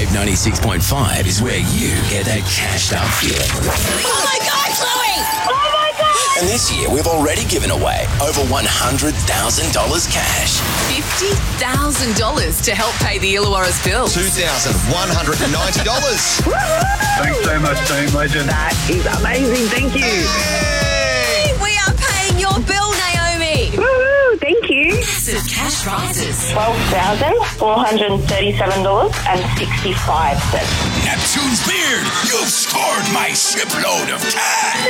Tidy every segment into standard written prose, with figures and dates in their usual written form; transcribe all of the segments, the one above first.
Wave 96.5 is where you get that cashed up feeling. Oh my God, Chloe! Oh my God! And this year, we've already given away over $100,000 cash. $50,000 to help pay the Illawarra's bills. $2,190. Thanks so much, Team Legend. That is amazing. Thank you. Hey, we are paying your bill, Naomi. Woohoo! Thank you. Massive cash prizes. $12,437.65. Neptune's Beard, you've scored my shipload of cash.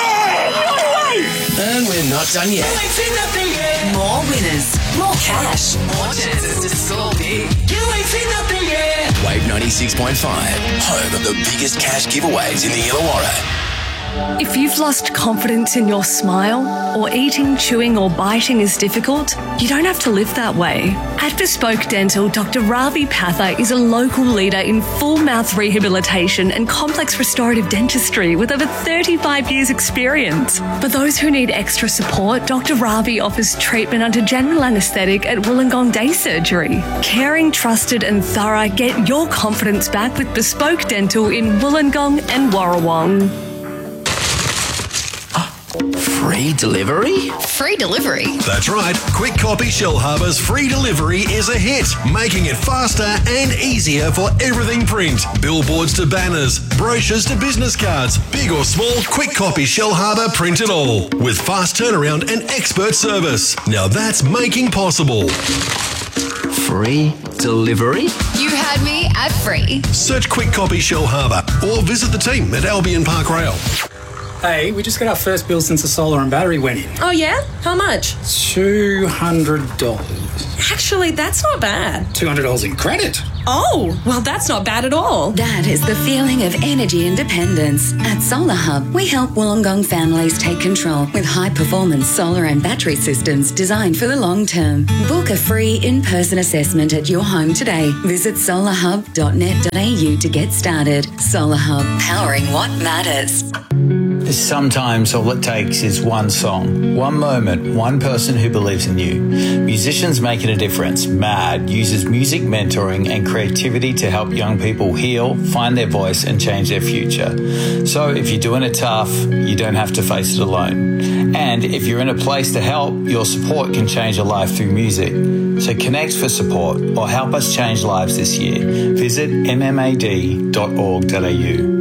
And we're not done yet. More winners, more cash, more chances to score big. Wave 96.5, home of the biggest cash giveaways in the Illawarra. If you've lost confidence in your smile, or eating, chewing or biting is difficult, you don't have to live that way. At Bespoke Dental, Dr. Ravi Patha is a local leader in full mouth rehabilitation and complex restorative dentistry with over 35 years experience. For those who need extra support, Dr. Ravi offers treatment under general anaesthetic at Wollongong Day Surgery. Caring, trusted and thorough, get your confidence back with Bespoke Dental in Wollongong and Warrawong. Free delivery? Free delivery? That's right. Quick Copy Shell Harbour's free delivery is a hit, making it faster and easier for everything print. Billboards to banners, brochures to business cards, big or small, Quick Copy Shell Harbour print it all. With fast turnaround and expert service. Now that's making possible. Free delivery? You had me at free. Search Quick Copy Shell Harbour or visit the team at Albion Park Rail. Hey, we just got our first bill since the solar and battery went in. Oh, yeah? How much? $200. Actually, that's not bad. $200 in credit. Oh, well, that's not bad at all. That is the feeling of energy independence. At Solar Hub, we help Wollongong families take control with high-performance solar and battery systems designed for the long term. Book a free in-person assessment at your home today. Visit solarhub.net.au to get started. Solar Hub, powering what matters. Sometimes all it takes is one song, one moment, one person who believes in you. Musicians Making a Difference, MAD, uses music mentoring and creativity to help young people heal, find their voice and change their future. So if you're doing it tough, you don't have to face it alone. And if you're in a place to help, your support can change a life through music. So connect for support or help us change lives this year. Visit mmad.org.au.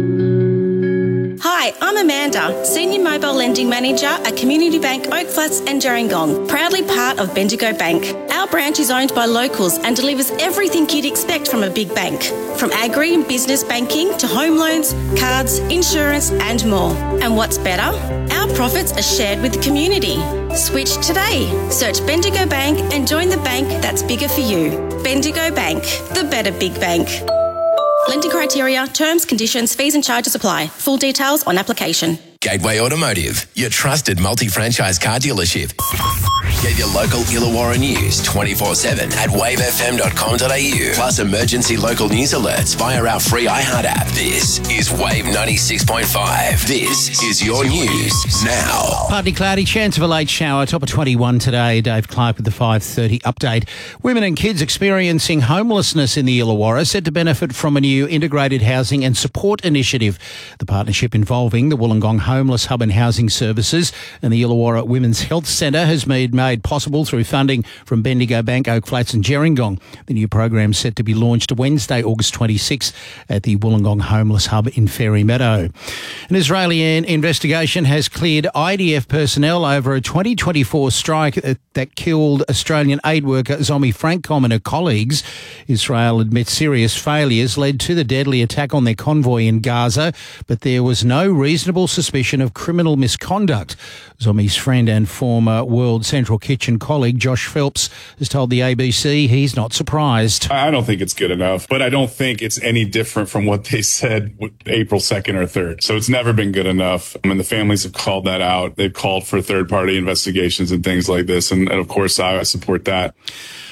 Hi, I'm Amanda, Senior Mobile Lending Manager at Community Bank Oak Flats and Gerringong, proudly part of Bendigo Bank. Our branch is owned by locals and delivers everything you'd expect from a big bank, from agri and business banking to home loans, cards, insurance and more. And what's better? Our profits are shared with the community. Switch today. Search Bendigo Bank and join the bank that's bigger for you. Bendigo Bank, the better big bank. Lending criteria, terms, conditions, fees and charges apply. Full details on application. Gateway Automotive, your trusted multi-franchise car dealership. Get your local Illawarra news 24/7 at wavefm.com.au. Plus emergency local news alerts via our free iHeart app. This is Wave 96.5. This is your news now. Partly cloudy, chance of a late shower, top of 21 today. Dave Clark with the 5:30 update. Women and kids experiencing homelessness in the Illawarra said to benefit from a new integrated housing and support initiative. The partnership involving the Wollongong Homeless Hub and Housing Services and the Illawarra Women's Health Centre has made possible through funding from Bendigo Bank, Oak Flats and Gerringong. The new program is set to be launched Wednesday, August 26 at the Wollongong Homeless Hub in Fairy Meadow. An Israeli investigation has cleared IDF personnel over a 2024 strike that killed Australian aid worker Zomi Francom and her colleagues. Israel admits serious failures led to the deadly attack on their convoy in Gaza, but there was no reasonable suspicion of criminal misconduct. Zomi's friend and former World Central Kitchen colleague Josh Phelps has told the ABC he's not surprised. I don't think it's good enough, but I don't think it's any different from what they said April 2nd or 3rd. So it's never been good enough. I mean, the families have called that out. They've called for third-party investigations and things like this. And of course, I support that.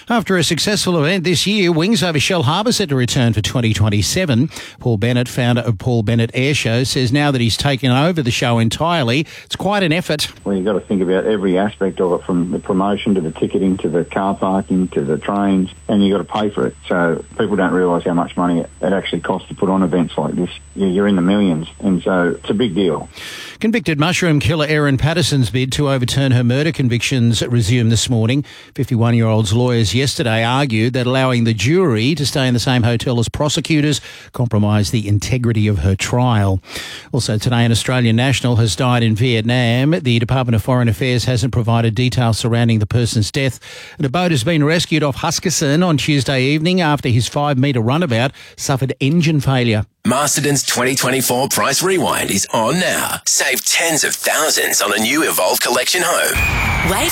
After a successful event this year, Wings over Shell Harbour set to return for 2027. Paul Bennett, founder of Paul Bennett Airshow, says now that he's taken over the show entirely, it's quite an effort. Well, you've got to think about every aspect of it, from the promotion to the ticketing to the car parking to the trains, and you've got to pay for it. So people don't realise how much money it actually costs to put on events like this. You're in the millions, and so it's a big deal. Convicted mushroom killer Erin Patterson's bid to overturn her murder convictions resumed this morning. 51-year-old's lawyers yesterday argued that allowing the jury to stay in the same hotel as prosecutors compromised the integrity of her trial. Also today, an Australian national has died in Vietnam. The Department of Foreign Affairs hasn't provided details surrounding the person's death. And a boat has been rescued off Huskisson on Tuesday evening after his 5-metre runabout suffered engine failure. Masterton's 2024 Price Rewind is on now. Save tens of thousands on a new Evolve Collection home. Wave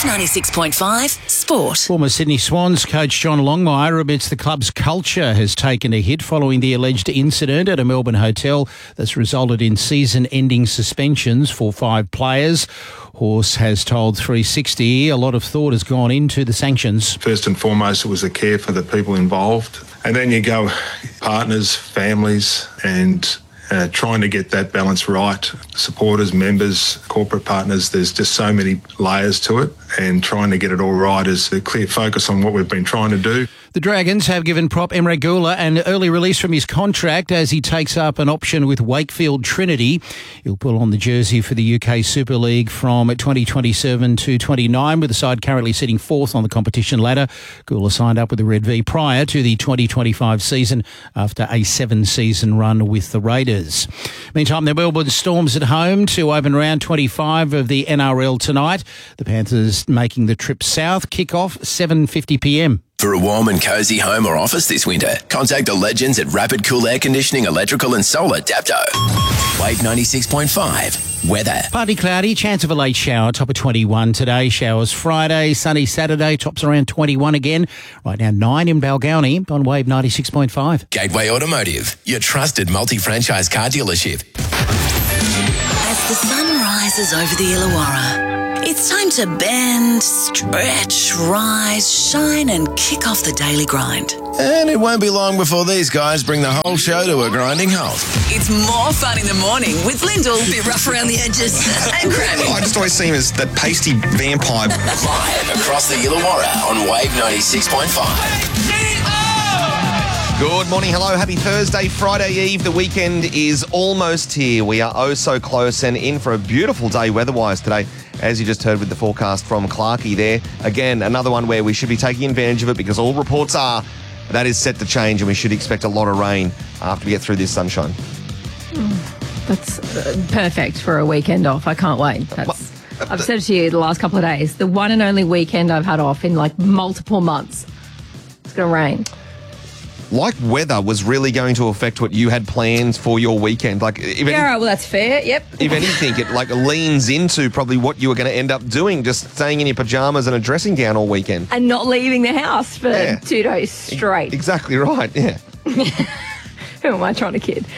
96.5 Sport. Former Sydney Swans coach John Longmire admits the club's culture has taken a hit following the alleged incident at a Melbourne hotel that's resulted in season-ending suspensions for 5 players. Horse has told 360 a lot of thought has gone into the sanctions. First and foremost, it was the care for the people involved. And then you go partners, families, and trying to get that balance right. Supporters, members, corporate partners, there's just so many layers to it, and trying to get it all right is a clear focus on what we've been trying to do. The Dragons have given prop Emre Gula an early release from his contract as he takes up an option with Wakefield Trinity. He'll pull on the jersey for the UK Super League from 2027 to 29, with the side currently sitting 4th on the competition ladder. Gula signed up with the Red V prior to the 2025 season after a 7-season run with the Raiders. Meantime, the Melbourne Storms at home to open round 25 of the NRL tonight. The Panthers making the trip south. Kick-off 7:50pm. For a warm and cosy home or office this winter, contact the legends at Rapid Cool Air Conditioning, Electrical and Solar Dapto. Wave 96.5. Weather. Partly cloudy, chance of a late shower, top of 21 today. Showers Friday, sunny Saturday, tops around 21 again. Right now 9 in Balgownie on Wave 96.5. Gateway Automotive, your trusted multi-franchise car dealership. As the sun rises over the Illawarra, it's time to bend, stretch, rise, shine and kick off the daily grind. And it won't be long before these guys bring the whole show to a grinding halt. It's more fun in the morning with Lyndall. Bit rough around the edges and Grammy. I just always see him as that pasty vampire. Live across the Illawarra on Wave 96.5. Good morning, hello, happy Thursday, Friday Eve. The weekend is almost here. We are oh so close and in for a beautiful day weather-wise today, as you just heard with the forecast from Clarkey there. Again, another one where we should be taking advantage of it because all reports are that is set to change and we should expect a lot of rain after we get through this sunshine. That's perfect for a weekend off. I can't wait. I've said it to you the last couple of days, the one and only weekend I've had off in like multiple months. It's going to rain. Like weather was really going to affect what you had planned for your weekend. Like, well, that's fair. Yep. If anything, it like leans into probably what you were going to end up doing, just staying in your pajamas and a dressing gown all weekend. And not leaving the house for 2 days straight. Exactly right, yeah. Who am I trying to kid?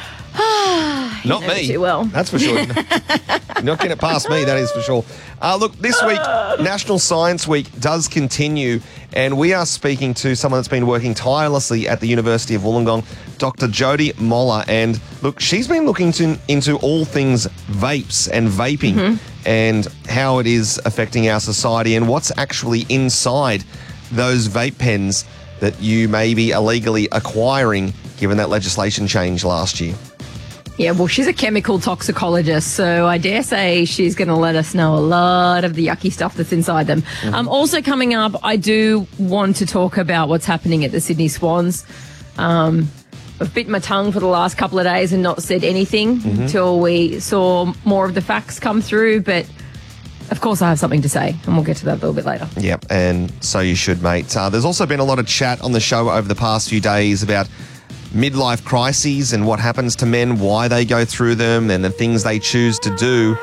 Not me. Too well. That's for sure. Not getting it past me, that is for sure. Look, this week, National Science Week does continue, and we are speaking to someone that's been working tirelessly at the University of Wollongong, Dr. Jody Moller. And look, she's been looking into all things vapes and vaping and how it is affecting our society and what's actually inside those vape pens that you may be illegally acquiring, given that legislation change last year. Yeah, well, she's a chemical toxicologist, so I dare say she's going to let us know a lot of the yucky stuff that's inside them. Also coming up, I do want to talk about what's happening at the Sydney Swans. I've bitten my tongue for the last couple of days and not said anything until we saw more of the facts come through, but of course I have something to say, and we'll get to that a little bit later. Yeah, and so you should, mate. There's also been a lot of chat on the show over the past few days about midlife crises and what happens to men, why they go through them, and the things they choose to do.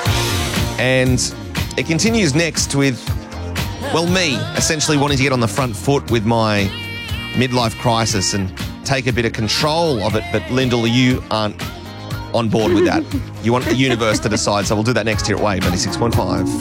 And it continues next with, well, me essentially wanting to get on the front foot with my midlife crisis and take a bit of control of it. But Lyndall, you aren't on board with that. You want the universe to decide, so we'll do that next here at Wave 96.5.